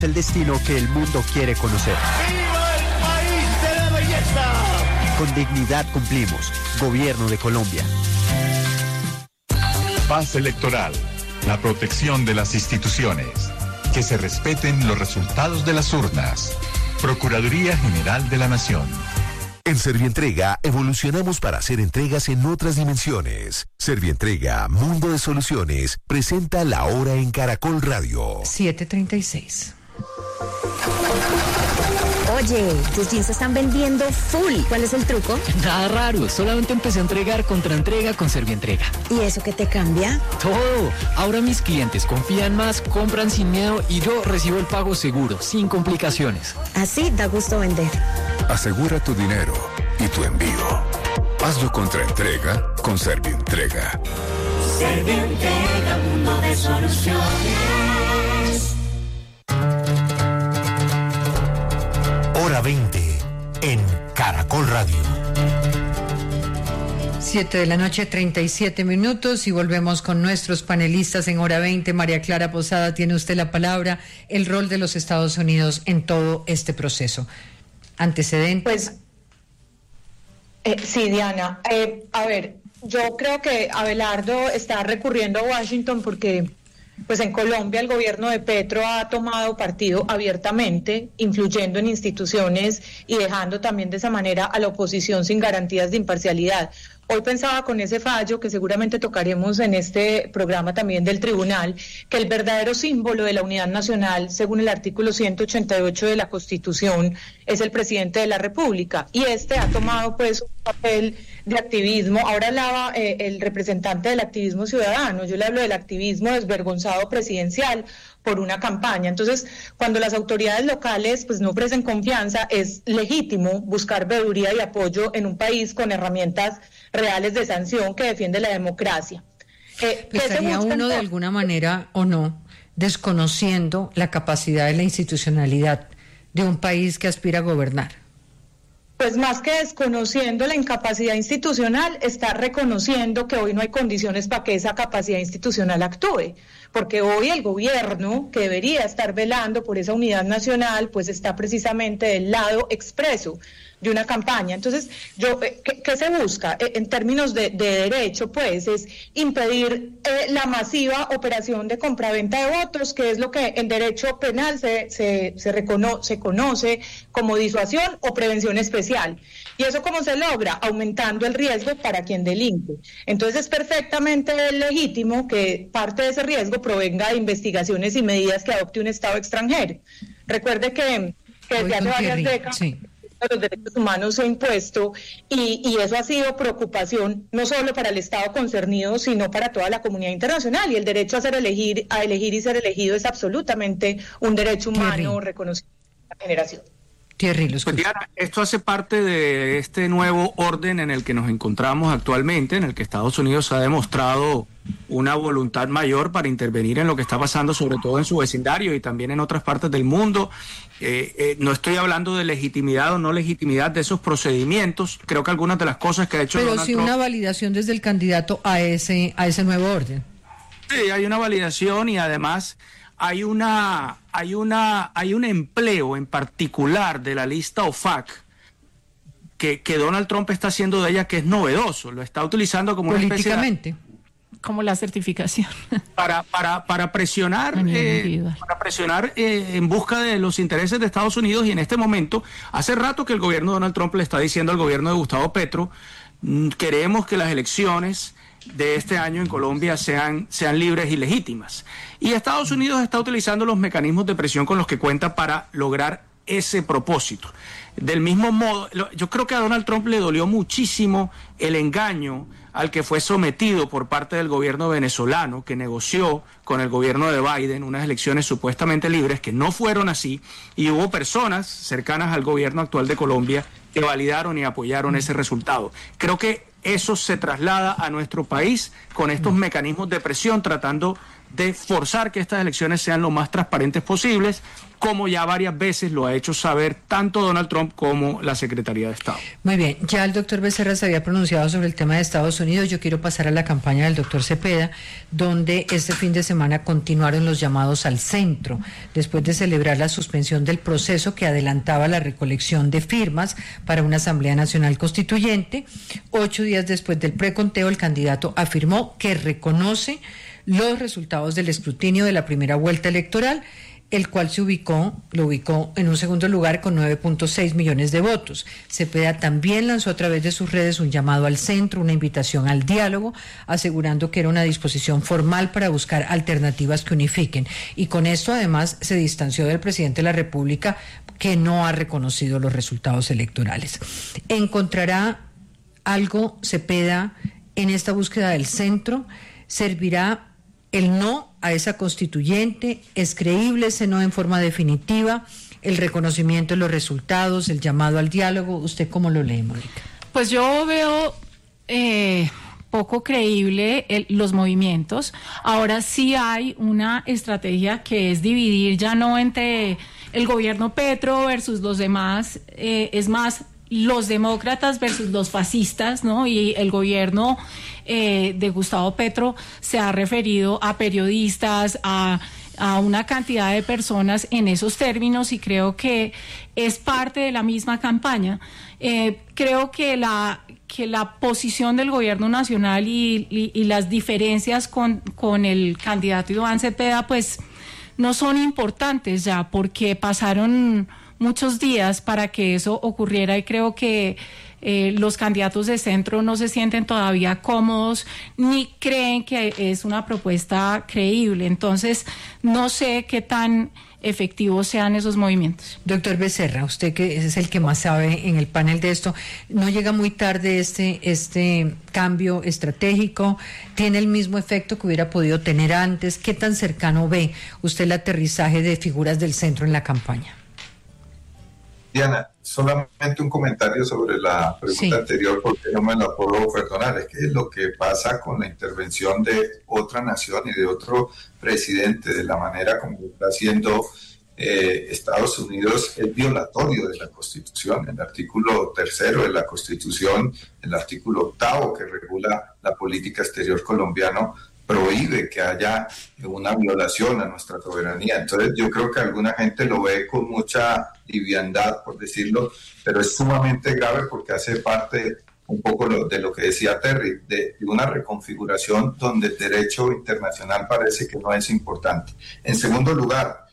El destino que el mundo quiere conocer. ¡Viva el país de la belleza! Con dignidad cumplimos. Gobierno de Colombia. Paz electoral. La protección de las instituciones. Que se respeten los resultados de las urnas. Procuraduría General de la Nación. En Servientrega evolucionamos para hacer entregas en otras dimensiones. Servientrega, Mundo de Soluciones, presenta La Hora en Caracol Radio. 7:36. Oye, tus jeans se están vendiendo full. ¿Cuál es el truco? Nada raro, solamente empecé a entregar contra entrega con Servientrega. ¿Y eso qué te cambia? Todo. Ahora mis clientes confían más, compran sin miedo y yo recibo el pago seguro, sin complicaciones. Así da gusto vender. Asegura tu dinero y tu envío. Hazlo contra entrega con Servientrega. Servientrega, mundo de soluciones. Hora 20 en Caracol Radio. 7:37 PM y volvemos con nuestros panelistas en Hora 20. María Clara Posada, tiene usted la palabra. El rol de los Estados Unidos en todo este proceso. ¿Antecedentes? Pues, sí, Diana. A ver, yo creo que Abelardo está recurriendo a Washington porque pues en Colombia el gobierno de Petro ha tomado partido abiertamente, influyendo en instituciones y dejando también de esa manera a la oposición sin garantías de imparcialidad. Hoy pensaba con ese fallo, que seguramente tocaremos en este programa también del tribunal, que el verdadero símbolo de la unidad nacional, según el artículo 188 de la Constitución, es el presidente de la República. Y este ha tomado pues un papel de activismo. Ahora hablaba el representante del activismo ciudadano, yo le hablo del activismo desvergonzado presidencial por una campaña. Entonces, cuando las autoridades locales pues no ofrecen confianza, es legítimo buscar veeduría y apoyo en un país con herramientas reales de sanción que defiende la democracia. ¿Estaría uno de alguna manera o no desconociendo la capacidad de la institucionalidad de un país que aspira a gobernar? Pues más que desconociendo la incapacidad institucional, está reconociendo que hoy no hay condiciones para que esa capacidad institucional actúe, porque hoy el gobierno, que debería estar velando por esa unidad nacional, pues está precisamente del lado expreso de una campaña. Entonces, ¿qué se busca? En términos de derecho, pues, es impedir la masiva operación de compraventa de votos, que es lo que en derecho penal se conoce como disuasión o prevención especial. ¿Y eso cómo se logra? Aumentando el riesgo para quien delinque. Entonces, es perfectamente legítimo que parte de ese riesgo provenga de investigaciones y medidas que adopte un Estado extranjero. Recuerde que desde hace varias décadas... Sí. Los derechos humanos se ha impuesto y eso ha sido preocupación no solo para el Estado concernido, sino para toda la comunidad internacional, y el derecho a elegir y ser elegido es absolutamente un derecho humano reconocido por la generación. Pues Diana, esto hace parte de este nuevo orden en el que nos encontramos actualmente, en el que Estados Unidos ha demostrado una voluntad mayor para intervenir en lo que está pasando, sobre todo en su vecindario y también en otras partes del mundo. No estoy hablando de legitimidad o no legitimidad de esos procedimientos. Creo que algunas de las cosas que ha hecho Donald Trump... Pero sí una validación desde el candidato a ese nuevo orden. Sí, hay una validación y además... Hay un empleo en particular de la lista OFAC que Donald Trump está haciendo de ella, que es novedoso, lo está utilizando como una especie de, como la certificación para presionar en busca de los intereses de Estados Unidos. Y en este momento, hace rato que el gobierno de Donald Trump le está diciendo al gobierno de Gustavo Petro: queremos que las elecciones de este año en Colombia sean libres y legítimas. Y Estados Unidos está utilizando los mecanismos de presión con los que cuenta para lograr ese propósito. Del mismo modo, yo creo que a Donald Trump le dolió muchísimo el engaño al que fue sometido por parte del gobierno venezolano, que negoció con el gobierno de Biden unas elecciones supuestamente libres que no fueron así, y hubo personas cercanas al gobierno actual de Colombia que validaron y apoyaron ese resultado. Creo que eso se traslada a nuestro país con estos mecanismos de presión, tratando de forzar que estas elecciones sean lo más transparentes posibles, como ya varias veces lo ha hecho saber tanto Donald Trump como la Secretaría de Estado. Muy bien, ya el doctor Becerra se había pronunciado sobre el tema de Estados Unidos. Yo quiero pasar a la campaña del doctor Cepeda, donde este fin de semana continuaron los llamados al centro, después de celebrar la suspensión del proceso que adelantaba la recolección de firmas para una Asamblea Nacional Constituyente. 8 días después del preconteo, el candidato afirmó que reconoce los resultados del escrutinio de la primera vuelta electoral, el cual lo ubicó en un segundo lugar con 9.6 millones de votos. Cepeda también lanzó a través de sus redes un llamado al centro, una invitación al diálogo, asegurando que era una disposición formal para buscar alternativas que unifiquen. Y con esto además se distanció del presidente de la República, que no ha reconocido los resultados electorales. ¿Encontrará algo Cepeda en esta búsqueda del centro? ¿Servirá el no a esa constituyente? ¿Es creíble ese no en forma definitiva? ¿El reconocimiento de los resultados, el llamado al diálogo? ¿Usted cómo lo lee, Mónica? Pues yo veo poco creíble los movimientos. Ahora sí hay una estrategia que es dividir ya no entre el gobierno Petro versus los demás, es más los demócratas versus los fascistas, ¿no? Y el gobierno de Gustavo Petro se ha referido a periodistas, a una cantidad de personas en esos términos, y creo que es parte de la misma campaña. Creo que la posición del gobierno nacional y las diferencias con el candidato Iván Cepeda pues no son importantes ya, porque pasaron muchos días para que eso ocurriera, y creo que los candidatos de centro no se sienten todavía cómodos ni creen que es una propuesta creíble. Entonces, no sé qué tan efectivos sean esos movimientos. Doctor Becerra, usted que es el que más sabe en el panel de esto, ¿no llega muy tarde este cambio estratégico? ¿Tiene el mismo efecto que hubiera podido tener antes? ¿Qué tan cercano ve usted el aterrizaje de figuras del centro en la campaña? Diana, solamente un comentario sobre la pregunta anterior, porque no me la puedo perdonar. Es que lo que pasa con la intervención de otra nación y de otro presidente, de la manera como está haciendo Estados Unidos, es violatorio de la Constitución. El artículo 3 de la Constitución, el artículo 8 que regula la política exterior colombiana, prohíbe que haya una violación a nuestra soberanía. Entonces yo creo que alguna gente lo ve con mucha liviandad, por decirlo, pero es sumamente grave porque hace parte un poco de lo que decía Terry, de una reconfiguración donde el derecho internacional parece que no es importante. En segundo lugar,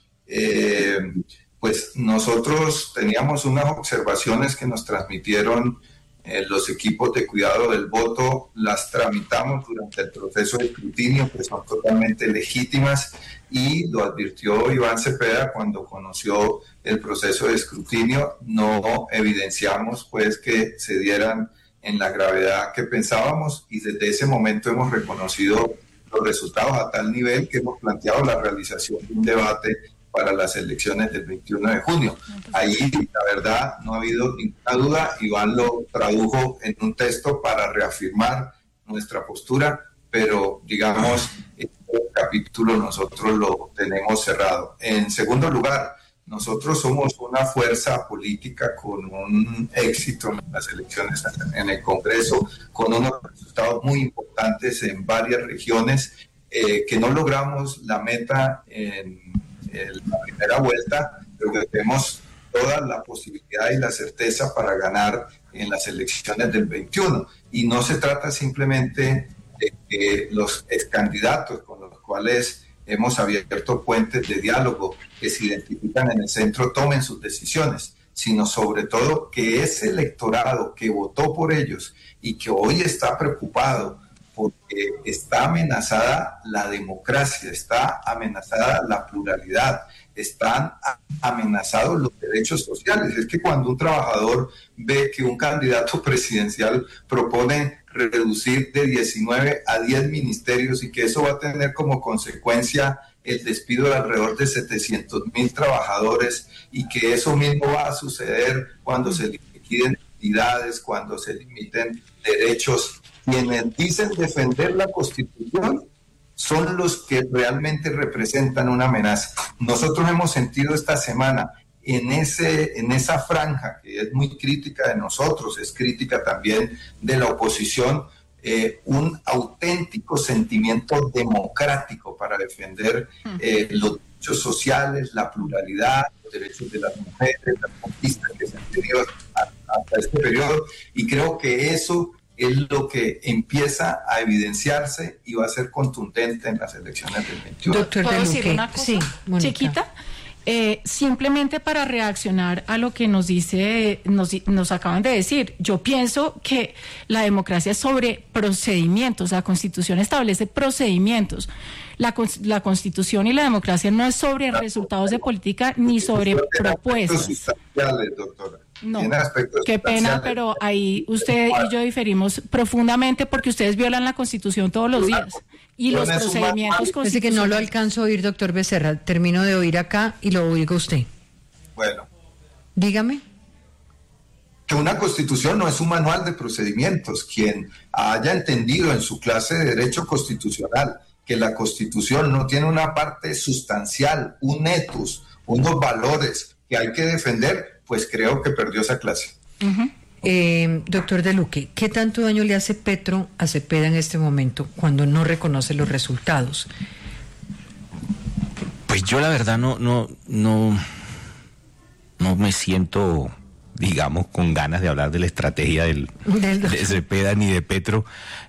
pues nosotros teníamos unas observaciones que nos transmitieron los equipos de cuidado del voto, las tramitamos durante el proceso de escrutinio, que son totalmente legítimas, y lo advirtió Iván Cepeda cuando conoció el proceso de escrutinio. No evidenciamos pues que se dieran en la gravedad que pensábamos, y desde ese momento hemos reconocido los resultados a tal nivel que hemos planteado la realización de un debate para las elecciones del 21 de junio. Ahí, la verdad, no ha habido ninguna duda. Iván lo tradujo en un texto para reafirmar nuestra postura, pero, digamos, este capítulo nosotros lo tenemos cerrado. En segundo lugar, nosotros somos una fuerza política con un éxito en las elecciones en el Congreso, con unos resultados muy importantes en varias regiones, que no logramos la meta en la primera vuelta, pero que tenemos toda la posibilidad y la certeza para ganar en las elecciones del 21. Y no se trata simplemente de que los candidatos con los cuales hemos abierto puentes de diálogo, que se identifican en el centro, tomen sus decisiones, sino sobre todo que ese electorado que votó por ellos y que hoy está preocupado porque está amenazada la democracia, está amenazada la pluralidad, están amenazados los derechos sociales. Es que cuando un trabajador ve que un candidato presidencial propone reducir de 19 a 10 ministerios y que eso va a tener como consecuencia el despido de alrededor de 700,000 trabajadores, y que eso mismo va a suceder cuando se liquiden entidades, cuando se limiten derechos. Quienes dicen defender la Constitución son los que realmente representan una amenaza. Nosotros hemos sentido esta semana en esa franja que es muy crítica de nosotros, es crítica también de la oposición, un auténtico sentimiento democrático para defender los derechos sociales, la pluralidad, los derechos de las mujeres, las conquistas que se han tenido hasta este periodo, y creo que eso es lo que empieza a evidenciarse y va a ser contundente en las elecciones del 21. Doctor, ¿puedo decir una cosa chiquita? Simplemente para reaccionar a lo que nos acaban de decir, yo pienso que la democracia es sobre procedimientos, la Constitución establece procedimientos. La Constitución y la democracia no es sobre resultados de política ni sobre propuestas. Doctora. No, qué pena, pero ahí usted y yo diferimos profundamente porque ustedes violan la Constitución todos los días y los procedimientos constitucionales. Parece que no lo alcanzo a oír, doctor Becerra. Termino de oír acá y lo oigo usted. Bueno. Dígame. Que una Constitución no es un manual de procedimientos. Quien haya entendido en su clase de Derecho Constitucional que la Constitución no tiene una parte sustancial, un ethos, unos valores que hay que defender, pues creo que perdió esa clase. Doctor De Luque, ¿qué tanto daño le hace Petro a Cepeda en este momento cuando no reconoce los resultados? Pues yo la verdad no me siento, digamos, con ganas de hablar de la estrategia de Cepeda ni de Petro.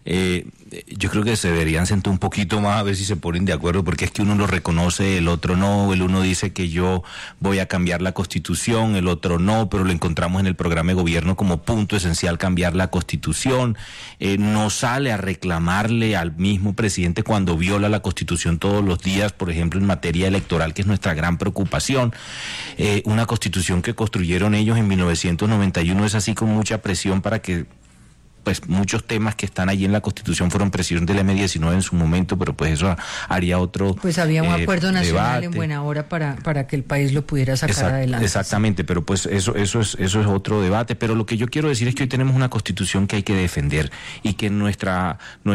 Yo creo que se deberían sentar un poquito más a ver si se ponen de acuerdo, porque es que uno lo reconoce, el otro no, el uno dice que yo voy a cambiar la Constitución, el otro no, pero lo encontramos en el programa de gobierno como punto esencial cambiar la Constitución. No sale a reclamarle al mismo presidente cuando viola la Constitución todos los días, por ejemplo en materia electoral, que es nuestra gran preocupación. Una Constitución que construyeron ellos en 1991 es así con mucha presión para que pues muchos temas que están allí en la Constitución fueron presión del M-19 en su momento, pero pues eso haría otro pues había un acuerdo nacional debate. En buena hora para que el país lo pudiera sacar adelante. Exactamente, pero pues eso es otro debate. Pero lo que yo quiero decir es que hoy tenemos una Constitución que hay que defender y que nuestra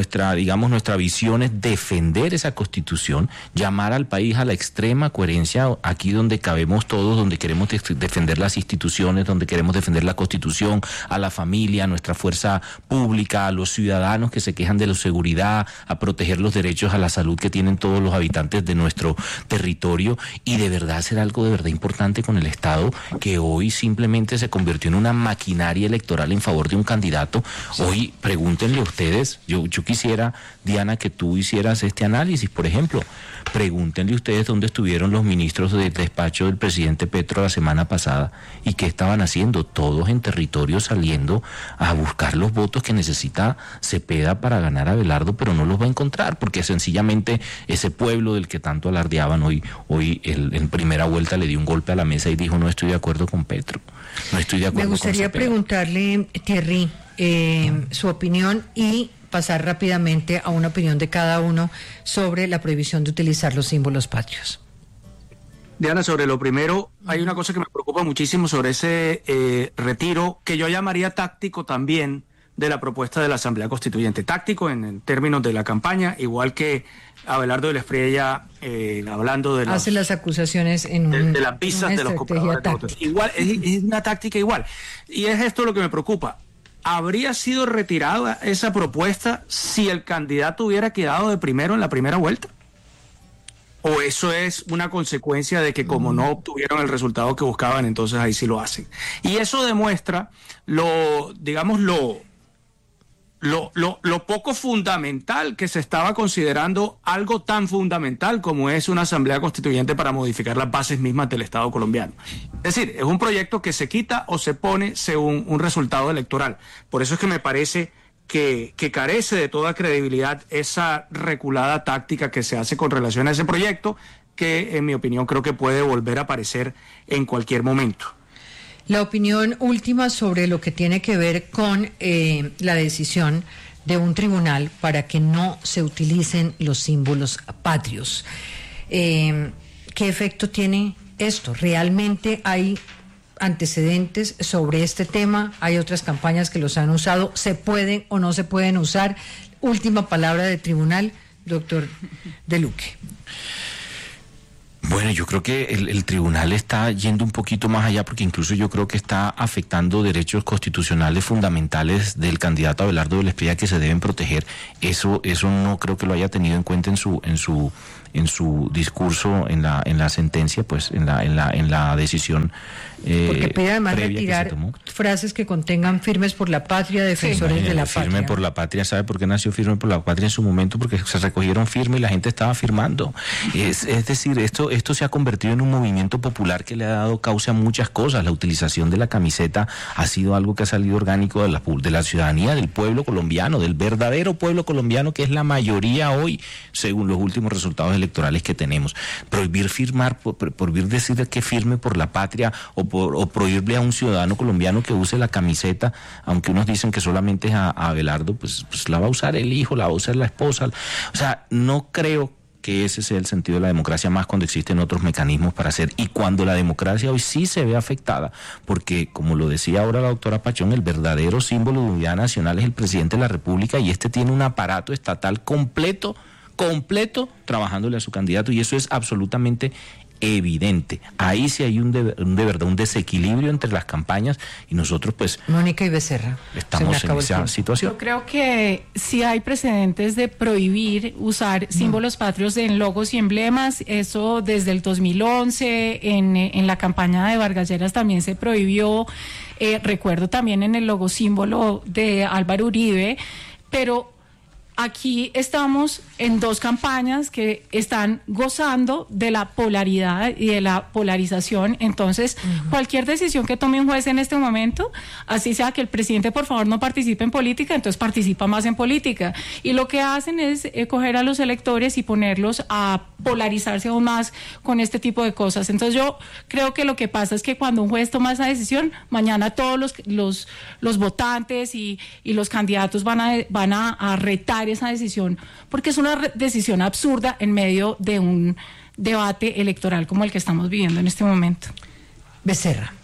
visión es defender esa Constitución, llamar al país a la extrema coherencia aquí donde cabemos todos, donde queremos defender las instituciones, donde queremos defender la Constitución, a la familia, a nuestra fuerza pública, a los ciudadanos que se quejan de la seguridad, a proteger los derechos a la salud que tienen todos los habitantes de nuestro territorio, y de verdad hacer algo de verdad importante con el Estado, que hoy simplemente se convirtió en una maquinaria electoral en favor de un candidato. Hoy pregúntenle a ustedes, yo quisiera, Diana, que tú hicieras este análisis, por ejemplo, pregúntenle ustedes dónde estuvieron los ministros del despacho del presidente Petro la semana pasada y qué estaban haciendo, todos en territorio saliendo a buscar los votos que necesita Cepeda para ganar a Abelardo, pero no los va a encontrar porque sencillamente ese pueblo del que tanto alardeaban hoy en primera vuelta le dio un golpe a la mesa y dijo no estoy de acuerdo con Petro, no estoy de acuerdo con Cepeda. Me gustaría preguntarle, Thierry, su opinión y pasar rápidamente a una opinión de cada uno sobre la prohibición de utilizar los símbolos patrios. Diana, sobre lo primero, hay una cosa que me preocupa muchísimo sobre ese retiro, que yo llamaría táctico también, de la propuesta de la Asamblea Constituyente. Táctico en términos de la campaña, igual que Abelardo de la Espriella hablando de hace las acusaciones de las visas de los compradores de votos. Igual, es una táctica igual. Y es esto lo que me preocupa. ¿Habría sido retirada esa propuesta si el candidato hubiera quedado de primero en la primera vuelta? ¿O eso es una consecuencia de que como no obtuvieron el resultado que buscaban, entonces ahí sí lo hacen? Y eso demuestra lo poco fundamental que se estaba considerando algo tan fundamental como es una asamblea constituyente para modificar las bases mismas del Estado colombiano. Es decir, es un proyecto que se quita o se pone según un resultado electoral. Por eso es que me parece que carece de toda credibilidad esa reculada táctica que se hace con relación a ese proyecto, que en mi opinión creo que puede volver a aparecer en cualquier momento. La opinión última sobre lo que tiene que ver con la decisión de un tribunal para que no se utilicen los símbolos patrios. ¿Qué efecto tiene esto? ¿Realmente hay antecedentes sobre este tema? ¿Hay otras campañas que los han usado? ¿Se pueden o no se pueden usar? Última palabra del tribunal. doctor de Luque? Bueno, yo creo que el tribunal está yendo un poquito más allá, porque incluso yo creo que está afectando derechos constitucionales fundamentales del candidato Abelardo de la Espriella que se deben proteger. Eso no creo que lo haya tenido en cuenta en su discurso, en la sentencia, pues en la decisión. Porque pide además retirar frases que contengan firmes por la patria, defensores de la patria. Firme por la patria, ¿sabe por qué nació Firme por la Patria en su momento? Porque se recogieron firmes y la gente estaba firmando. Es decir, esto se ha convertido en un movimiento popular que le ha dado cauce a muchas cosas. La utilización de la camiseta ha sido algo que ha salido orgánico de la ciudadanía, del pueblo colombiano, del verdadero pueblo colombiano, que es la mayoría hoy, según los últimos resultados electorales que tenemos. Prohibir firmar, prohibir decir que firme por la patria o prohibirle a un ciudadano colombiano que use la camiseta, aunque unos dicen que solamente es a Abelardo, pues la va a usar el hijo, la va a usar la esposa. O sea, no creo que ese sea el sentido de la democracia, más cuando existen otros mecanismos para hacer, y cuando la democracia hoy sí se ve afectada, porque como lo decía ahora la doctora Pachón, el verdadero símbolo de unidad nacional es el presidente de la República, y este tiene un aparato estatal completo trabajándole a su candidato, y eso es absolutamente evidente. Ahí sí hay de verdad un desequilibrio entre las campañas, y nosotros pues Mónica y Becerra estamos en esa situación. Yo creo que sí hay precedentes de prohibir usar símbolos patrios en logos y emblemas. Eso desde el 2011 en la campaña de Vargas Lleras también se prohibió. Recuerdo también en el logo símbolo de Álvaro Uribe, pero aquí estamos en dos campañas que están gozando de la polaridad y de la polarización. Entonces, cualquier decisión que tome un juez en este momento, así sea que el presidente por favor no participe en política, entonces participa más en política. Y lo que hacen es coger a los electores y ponerlos a polarizarse aún más con este tipo de cosas. Entonces yo creo que lo que pasa es que cuando un juez toma esa decisión, mañana todos los votantes y los candidatos van a retar esa decisión, porque es una decisión absurda en medio de un debate electoral como el que estamos viviendo en este momento. Becerra.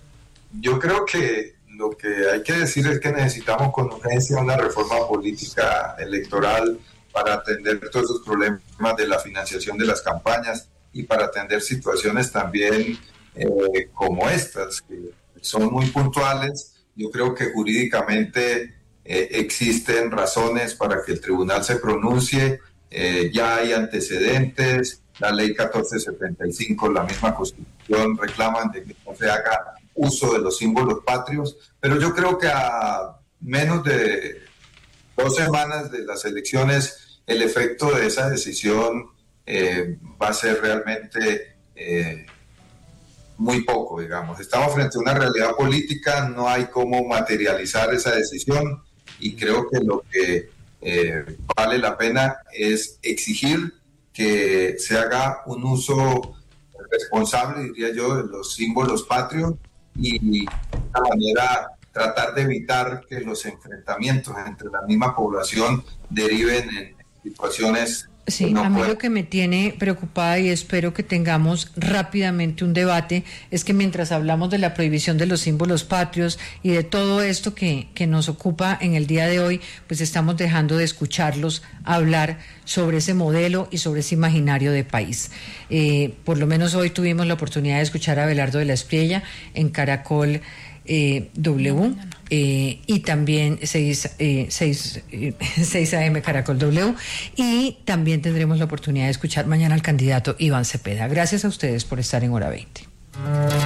Yo creo que lo que hay que decir es que necesitamos con urgencia una reforma política electoral para atender todos esos problemas de la financiación de las campañas y para atender situaciones también como estas, que son muy puntuales. Yo creo que jurídicamente existen razones para que el tribunal se pronuncie, ya hay antecedentes, la ley 1475, la misma Constitución reclaman de que no se haga uso de los símbolos patrios, pero yo creo que a menos de 2 semanas de las elecciones, el efecto de esa decisión va a ser realmente muy poco, digamos. Estamos frente a una realidad política, no hay cómo materializar esa decisión, y creo que lo que vale la pena es exigir que se haga un uso responsable, diría yo, de los símbolos patrios, y de esta manera tratar de evitar que los enfrentamientos entre la misma población deriven en situaciones. Sí, a mí lo que me tiene preocupada, y espero que tengamos rápidamente un debate, es que mientras hablamos de la prohibición de los símbolos patrios y de todo esto que nos ocupa en el día de hoy, pues estamos dejando de escucharlos hablar sobre ese modelo y sobre ese imaginario de país. Por lo menos hoy tuvimos la oportunidad de escuchar a Abelardo de la Espriella en Caracol W, y también 6 AM Caracol W, y también tendremos la oportunidad de escuchar mañana al candidato Iván Cepeda. Gracias a ustedes por estar en Hora 20.